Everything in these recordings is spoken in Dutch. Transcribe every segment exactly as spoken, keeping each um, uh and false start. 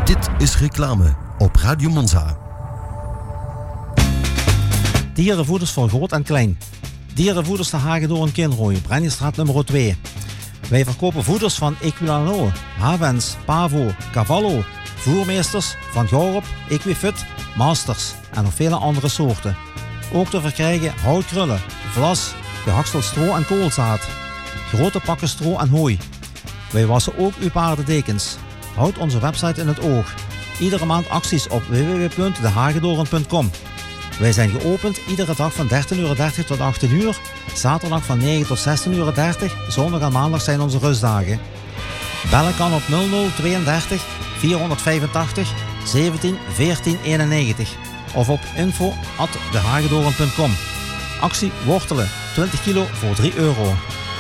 Dit is reclame op Radio Monza. Dierenvoeders voor groot en klein. Dierenvoeders de Hagedorn Kinrooi, Brenniestraat nummer twee. Wij verkopen voeders van Equilano, Havens, Pavo, Cavallo, Voermeesters, Van Gorp, Equifit, Masters en nog vele andere soorten. Ook te verkrijgen houtkrullen, vlas, gehakseld stro en koolzaad. Grote pakken stro en hooi. Wij wassen ook uw paardendekens. Houd onze website in het oog. Iedere maand acties op w w w punt de hagedorn punt com. Wij zijn geopend iedere dag van dertien uur dertig tot achttien uur. Zaterdag van negen tot zestien uur dertig. Zondag en maandag zijn onze rustdagen. Bellen kan op nul nul tweeëndertig vierhonderdvijfentachtig zeventien veertien eenennegentig. Of op info at de hagedorn punt com. Actie wortelen. twintig kilo voor drie euro.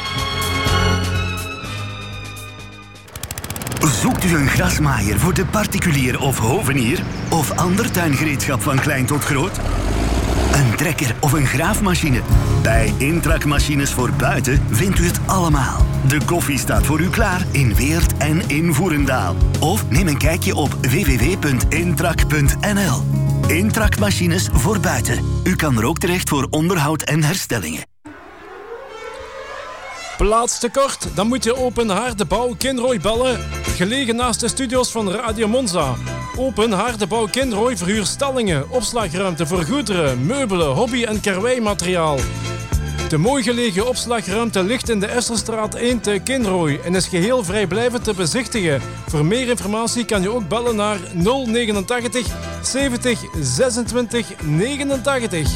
Zoekt u een grasmaaier voor de particulier of hovenier? Of ander tuingereedschap van klein tot groot? Een trekker of een graafmachine? Bij Intrac Machines voor Buiten vindt u het allemaal. De koffie staat voor u klaar in Weert en in Voerendaal. Of neem een kijkje op w w w punt intrac punt n l. Intrac Machines voor Buiten. U kan er ook terecht voor onderhoud en herstellingen. Plaats tekort? Dan moet je Open Haardebouw Kinrooi bellen. Gelegen naast de studio's van Radio Monza. Open Haardebouw Kinrooi verhuurt stallingen, opslagruimte voor goederen, meubelen, hobby- en karweimateriaal. De mooi gelegen opslagruimte ligt in de Esserstraat één te Kinrooi en is geheel vrijblijvend te bezichtigen. Voor meer informatie kan je ook bellen naar nul negenentachtig zeventig zesentwintig negenentachtig.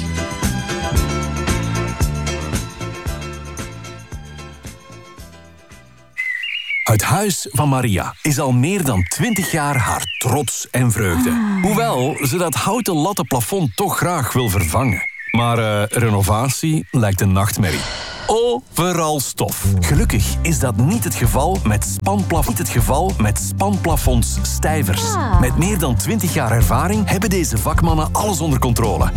Het Huis van Maria is al meer dan twintig jaar haar trots en vreugde. Hoewel ze dat houten latten plafond toch graag wil vervangen. Maar uh, renovatie lijkt een nachtmerrie. Overal stof. Gelukkig is dat niet het geval met Spanplaf- niet het geval met Spanplafonds Stijvers. Met meer dan twintig jaar ervaring hebben deze vakmannen alles onder controle.